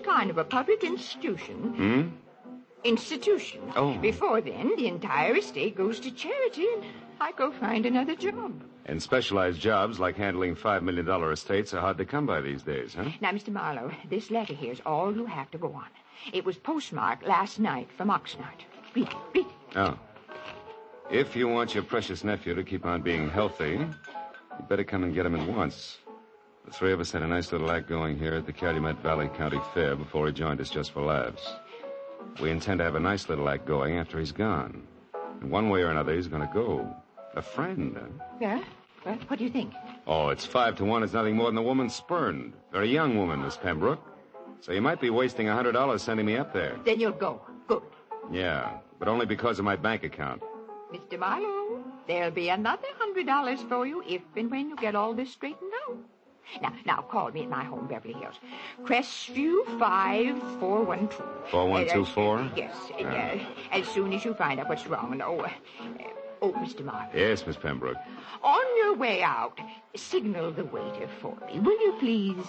kind of a public institution. Institution. Oh. Before then, the entire estate goes to charity, and I go find another job. And specialized jobs like handling $5 million estates are hard to come by these days, huh? Now, Mr. Marlowe, this letter here is all you have to go on. It was postmarked last night from Oxnard. Read it, read it. Oh. If you want your precious nephew to keep on being healthy, you better come and get him at once. The three of us had a nice little act going here at the Calumet Valley County Fair before he joined us just for laughs. We intend to have a nice little act going after he's gone. And one way or another, he's going to go. A friend, huh? Yeah? Well, what do you think? Oh, it's 5 to 1. It's nothing more than a woman spurned. Very young woman, Miss Pembroke. So you might be wasting $100 sending me up there. Then you'll go. Good. Yeah, but only because of my bank account. Mr. Marlowe, there'll be another $100 for you if and when you get all this straightened out. Now, call me at my home, Beverly Hills. Crestview 5412. 4124? Yes, as soon as you find out what's wrong. Mr. Marlowe. Yes, Miss Pembroke. On your way out, signal the waiter for me, will you please?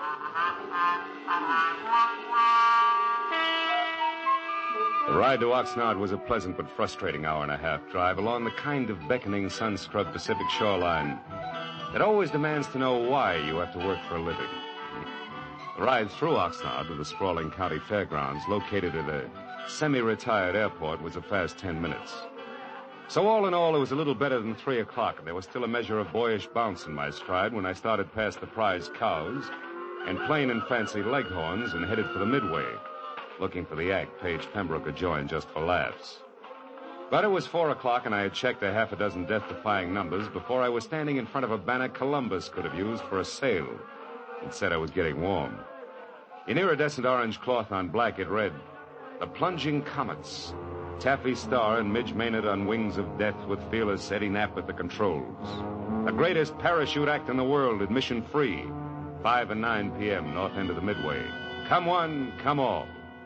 The ride to Oxnard was a pleasant but frustrating hour-and-a-half drive along the kind of beckoning, sun-scrubbed Pacific shoreline that always demands to know why you have to work for a living. The ride through Oxnard to the sprawling county fairgrounds located at a semi-retired airport was a fast 10 minutes. So all in all, it was a little better than 3 o'clock, and there was still a measure of boyish bounce in my stride when I started past the prize cows and plain and fancy leghorns and headed for the Midway, looking for the act Paige Pembroke had joined just for laughs. But it was 4 o'clock, and I had checked a half a dozen death-defying numbers before I was standing in front of a banner Columbus could have used for a sail. It said I was getting warm. In iridescent orange cloth on black, it read, "The Plunging Comets. Taffy Starr and Midge Maynard on wings of death with fearless Eddie Knapp at the controls. The greatest parachute act in the world, admission free. 5 and 9 p.m., north end of the Midway. Come one, come all."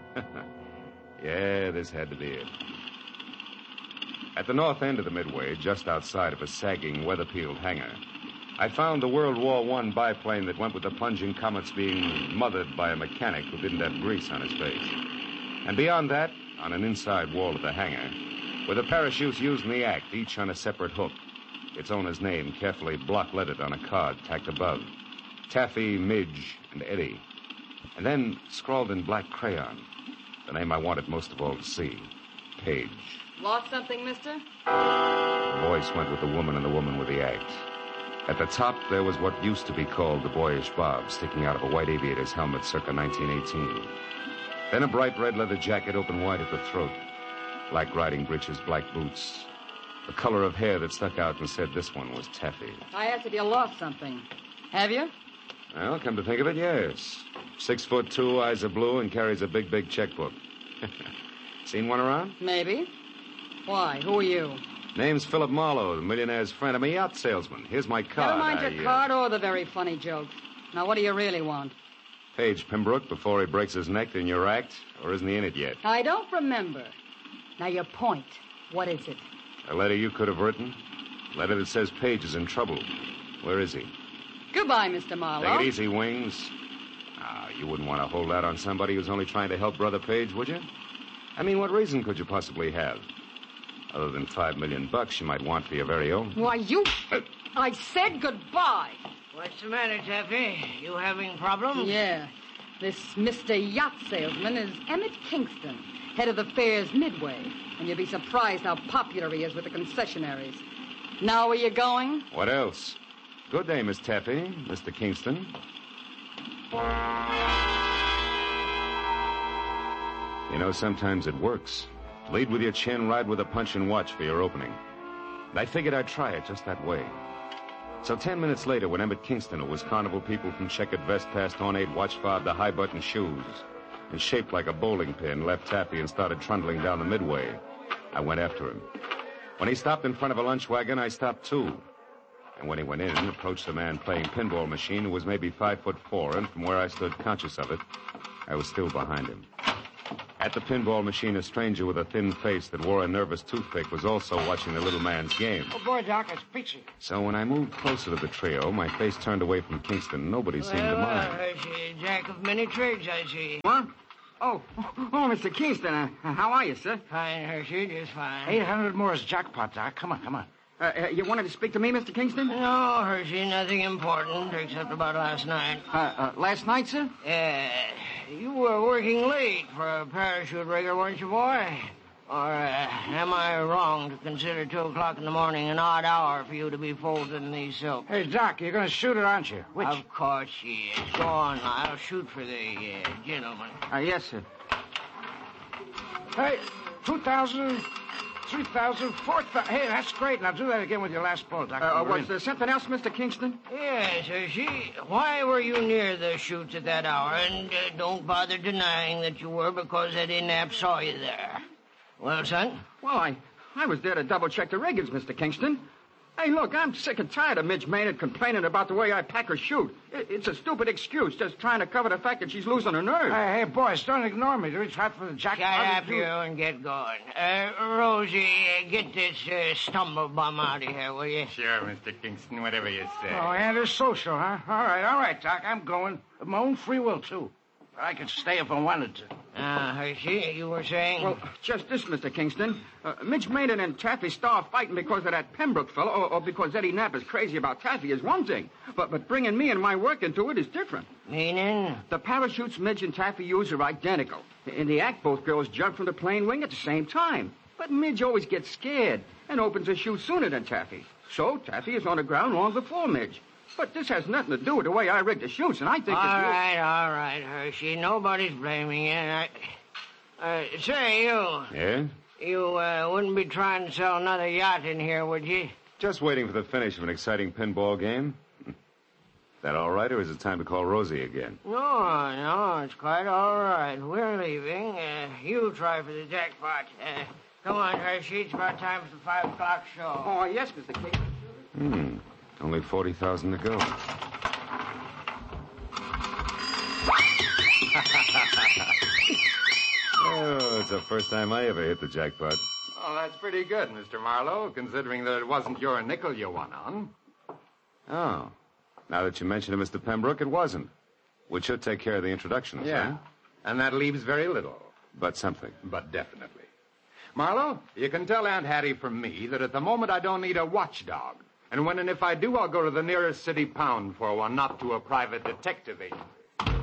Yeah, this had to be it. At the north end of the Midway, just outside of a sagging, weather-peeled hangar, I found the World War I biplane that went with the Plunging Comets being mothered by a mechanic who didn't have grease on his face. And beyond that, on an inside wall of the hangar, were the parachutes used in the act, each on a separate hook. Its owner's name carefully block-lettered on a card tacked above. Taffy, Midge, and Eddie. And then, scrawled in black crayon, the name I wanted most of all to see, Paige. Lost something, mister? The voice went with the woman and the woman with the act. At the top, there was what used to be called the boyish bob, sticking out of a white aviator's helmet circa 1918. Then a bright red leather jacket open wide at the throat, black riding breeches, black boots, the color of hair that stuck out and said this one was Taffy. I asked if you lost something. Have you? Well, come to think of it, yes. 6'2", eyes are blue, and carries a big, big checkbook. Seen one around? Maybe. Why? Who are you? Name's Philip Marlowe, the millionaire's friend. I'm a yacht salesman. Here's my card. Never mind your card or the very funny joke. Now, what do you really want? Paige Pembroke before he breaks his neck in your act, or isn't he in it yet? I don't remember. Now, your point. What is it? A letter you could have written? A letter that says Paige is in trouble. Where is he? Goodbye, Mr. Marlowe. Take it easy, Wings. You wouldn't want to hold out on somebody who's only trying to help Brother Paige, would you? I mean, what reason could you possibly have? Other than $5 million you might want for your very own. Why, you... I said goodbye. What's the matter, Taffy? You having problems? Yeah. This Mr. Yacht Salesman is Emmett Kingston, head of the fair's Midway. And you'll be surprised how popular he is with the concessionaries. Now where you going? What else? Good day, Miss Taffy, Mr. Kingston. You know, sometimes it works. Lead with your chin, ride with a punch, and watch for your opening. And I figured I'd try it just that way. So 10 minutes later, when Emmett Kingston, who was carnival people from checkered vest past ornate watch fob to high-button shoes, and shaped like a bowling pin, left Taffy and started trundling down the Midway, I went after him. When he stopped in front of a lunch wagon, I stopped too. And when he went in, approached a man playing pinball machine who was maybe 5'4", and from where I stood conscious of it, I was still behind him. At the pinball machine, a stranger with a thin face that wore a nervous toothpick was also watching the little man's game. Oh, boy, Doc, it's peachy. So when I moved closer to the trio, my face turned away from Kingston. Nobody seemed to mind. Hershey, jack of many trades, I see. What? Oh, Mr. Kingston, how are you, sir? Fine, Hershey, just fine. 800 more is jackpot, Doc. Come on. You wanted to speak to me, Mr. Kingston? No, Hershey, nothing important except about last night. Last night, sir? You were working late for a parachute rigger, weren't you, boy? Or am I wrong to consider 2 o'clock in the morning an odd hour for you to be folded in these silks? Hey, Doc, you're going to shoot it, aren't you? Which? Of course she is. Go on, I'll shoot for the gentleman. Yes, sir. Hey, 2,000, 3,000, 4,000. Hey, that's great. Now do that again with your last ball, Doc. Was there something else, Mr. Kingston? Yes, Hershey. Why were you near the chutes at that hour? And don't bother denying that you were, because Eddie Knapp saw you there. Well, son? Well, I was there to double-check the riggings, Mr. Kingston. Hey, look, I'm sick and tired of Midge Maynard complaining about the way I pack her chute. It's a stupid excuse, just trying to cover the fact that she's losing her nerve. Hey, boys, don't ignore me. Do we try for the jackpot? Shut up, you, and get going. Rosie, get this stumblebum out of here, will you? Sure, Mr. Kingston, whatever you say. Oh, and it's social, huh? All right, Doc, I'm going. Of my own free will, too. I could stay if I wanted to. Hershey, you were saying? Well, just this, Mr. Kingston. Midge Maynard and Taffy Starr fighting because of that Pembroke fellow, or because Eddie Knapp is crazy about Taffy is one thing. But bringing me and my work into it is different. Meaning? The parachutes Midge and Taffy use are identical. In the act, both girls jump from the plane wing at the same time. But Midge always gets scared and opens her chute sooner than Taffy. So Taffy is on the ground long before Midge. But this has nothing to do with the way I rigged the chutes, and I think all right, Hershey. Nobody's blaming you. Say, you... Yeah? You wouldn't be trying to sell another yacht in here, would you? Just waiting for the finish of an exciting pinball game. That all right, or is it time to call Rosie again? No, it's quite all right. We're leaving. You try for the jackpot. Come on, Hershey. It's about time for the 5 o'clock show. Oh, yes, Mr. Kingston. Only 40,000 to go. Oh, it's the first time I ever hit the jackpot. Oh, that's pretty good, Mr. Marlowe, considering that it wasn't your nickel you won on. Oh. Now that you mention it, Mr. Pembroke, it wasn't. Which should take care of the introductions, huh? And that leaves very little. But something. But definitely. Marlowe, you can tell Aunt Hattie from me that at the moment I don't need a watchdog. And when and if I do, I'll go to the nearest city pound for one, not to a private detective agency.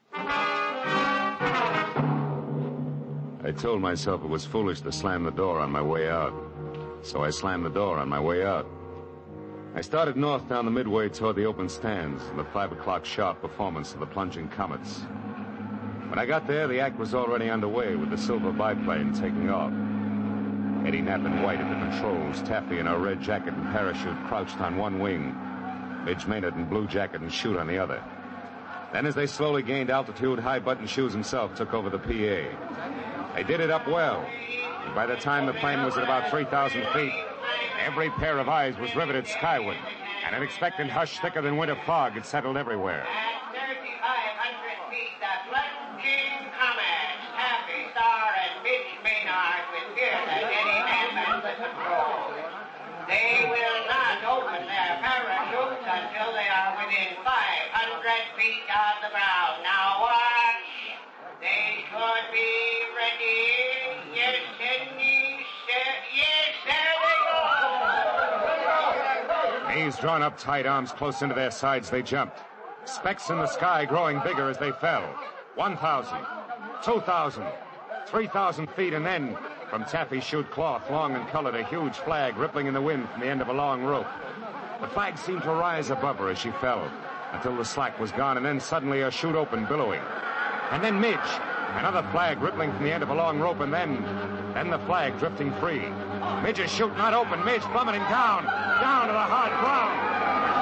I told myself it was foolish to slam the door on my way out. So I slammed the door on my way out. I started north down the midway toward the open stands and the 5 o'clock sharp performance of the plunging comets. When I got there, the act was already underway with the silver biplane taking off. Eddie Knapp in white at the controls, Taffy in her red jacket and parachute crouched on one wing, Midge Maynard in blue jacket and chute on the other. Then as they slowly gained altitude, High Button Shoes himself took over the PA. They did it up well, and by the time the plane was at about 3,000 feet, every pair of eyes was riveted skyward, and an expectant hush thicker than winter fog had settled everywhere. At 3,500 feet, the plunging comets, Taffy, Starr, and Midge Maynard with Pierce and Eddie Knapp at the controls. They will not open their parachutes until they are within 500 feet of the ground. Now watch. They should be ready. Yes, there they go. Knees drawn up tight, arms close into their sides, they jumped. Specks in the sky growing bigger as they fell. 1,000, 2,000, 3,000 feet, and then, from Taffy's chute cloth, long and colored, a huge flag rippling in the wind from the end of a long rope. The flag seemed to rise above her as she fell, until the slack was gone, and then suddenly her chute opened, billowing. And then Midge, another flag rippling from the end of a long rope, and then the flag drifting free. Midge's chute not open, Midge plummeting down to the hard ground.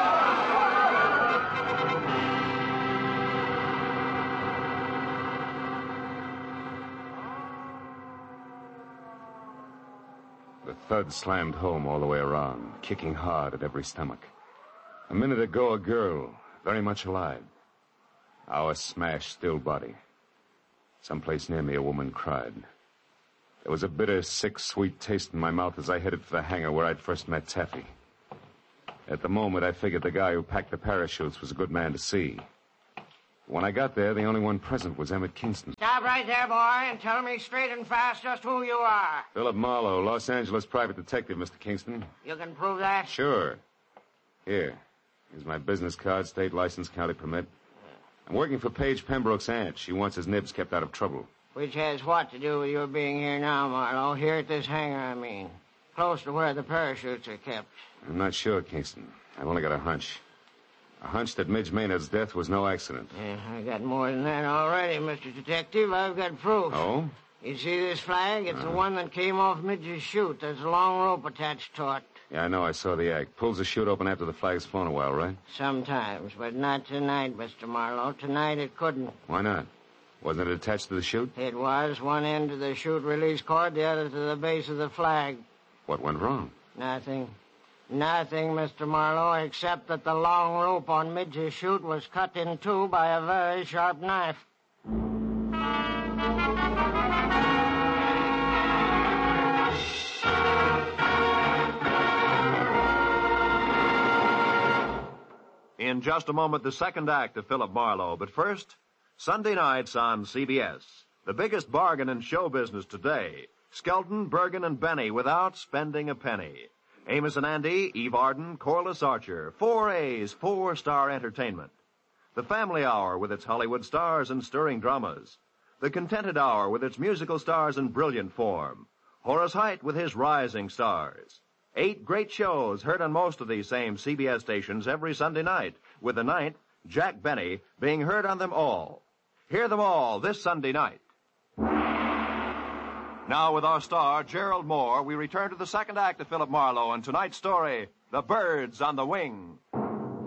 The thud slammed home all the way around, kicking hard at every stomach. A minute ago, a girl, very much alive. Our smashed, still body. Someplace near me, a woman cried. There was a bitter, sick, sweet taste in my mouth as I headed for the hangar where I'd first met Taffy. At the moment, I figured the guy who packed the parachutes was a good man to see. When I got there, the only one present was Emmett Kingston. Stop right there, boy, and tell me straight and fast just who you are. Philip Marlowe, Los Angeles private detective, Mr. Kingston. You can prove that? Sure. Here's my business card, state license, county permit. I'm working for Paige Pembroke's aunt. She wants his nibs kept out of trouble. Which has what to do with your being here now, Marlowe? Here at this hangar, I mean. Close to where the parachutes are kept. I'm not sure, Kingston. I've only got a hunch. A hunch that Midge Maynard's death was no accident. Yeah, I got more than that already, Mr. Detective. I've got proof. Oh? You see this flag? It's the one that came off Midge's chute. There's a long rope attached to it. Yeah, I know. I saw the act. Pulls the chute open after the flag's flown a while, right? Sometimes, but not tonight, Mr. Marlowe. Tonight it couldn't. Why not? Wasn't it attached to the chute? It was. One end to the chute release cord, the other to the base of the flag. What went wrong? Nothing. Nothing, Mr. Marlowe, except that the long rope on Midge's chute was cut in two by a very sharp knife. In just a moment, the second act of Philip Marlowe. But first, Sunday nights on CBS. The biggest bargain in show business today. Skelton, Bergen, and Benny without spending a penny. Amos and Andy, Eve Arden, Corliss Archer. 4 A's, 4-star entertainment. The Family Hour with its Hollywood stars and stirring dramas. The Contented Hour with its musical stars in brilliant form. Horace Heidt with his rising stars. 8 great shows heard on most of these same CBS stations every Sunday night, with the 9th, Jack Benny, being heard on them all. Hear them all this Sunday night. Now, with our star, Gerald Moore, we return to the second act of Philip Marlowe and tonight's story, The Birds on the Wing.